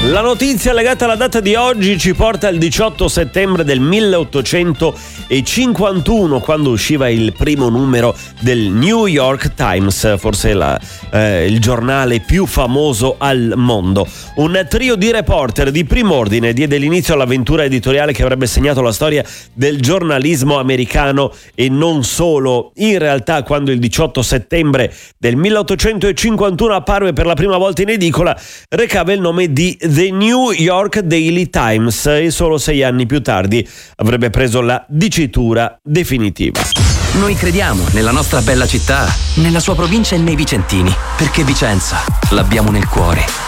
La notizia legata alla data di oggi ci porta al 18 settembre del 1851, quando usciva il primo numero del New York Times, forse il giornale più famoso al mondo. Un trio di reporter di prim'ordine diede l'inizio all'avventura editoriale che avrebbe segnato la storia del giornalismo americano e non solo. In realtà, quando il 18 settembre del 1851 apparve per la prima volta in edicola, recava il nome di The New York Daily Times e solo 6 anni più tardi avrebbe preso la dicitura definitiva. Noi crediamo nella nostra bella città, nella sua provincia e nei vicentini, perché Vicenza l'abbiamo nel cuore.